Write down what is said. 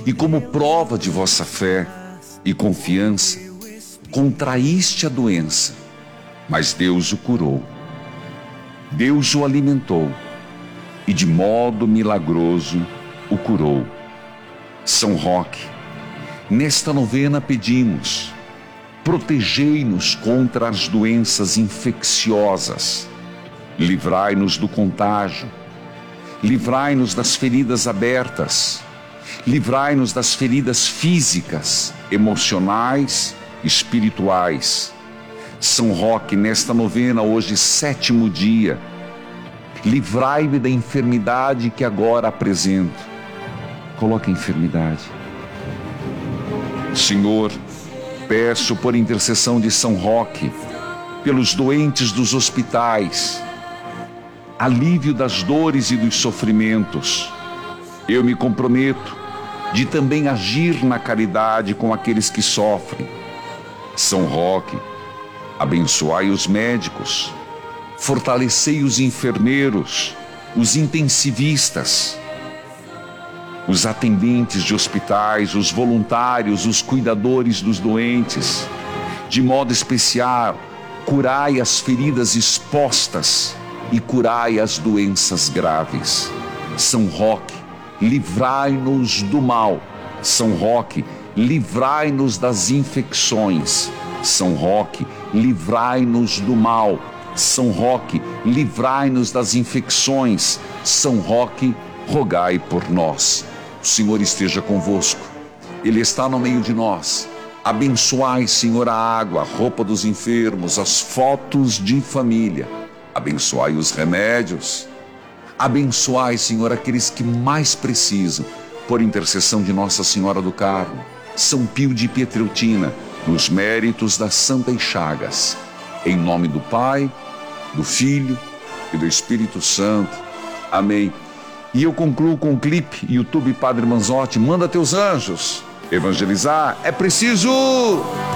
E como prova de vossa fé e confiança, contraíste a doença, mas Deus o curou. Deus o alimentou e de modo milagroso o curou. São Roque, nesta novena pedimos: protegei-nos contra as doenças infecciosas, livrai-nos do contágio, livrai-nos das feridas abertas, livrai-nos das feridas físicas, emocionais, espirituais. São Roque, nesta novena, hoje 7º dia, livrai-me da enfermidade que agora apresento. Coloque a enfermidade. Senhor, peço por intercessão de São Roque, pelos doentes dos hospitais, alívio das dores e dos sofrimentos. Eu me comprometo de também agir na caridade com aqueles que sofrem. São Roque, abençoai os médicos, fortalecei os enfermeiros, os intensivistas, os atendentes de hospitais, os voluntários, os cuidadores dos doentes. De modo especial, curai as feridas expostas e curai as doenças graves. São Roque, livrai-nos do mal. São Roque, livrai-nos das infecções. São Roque, livrai-nos do mal. São Roque, livrai-nos das infecções. São Roque, rogai por nós. O Senhor esteja convosco. Ele está no meio de nós. Abençoai, Senhor, a água, a roupa dos enfermos, as fotos de família. Abençoai os remédios. Abençoai, Senhor, aqueles que mais precisam, por intercessão de Nossa Senhora do Carmo, São Pio de Pietreutina, nos méritos das Santas Chagas. Em nome do Pai, do Filho e do Espírito Santo. Amém. E eu concluo com o clipe YouTube Padre Manzotti. Manda teus anjos. Evangelizar é preciso!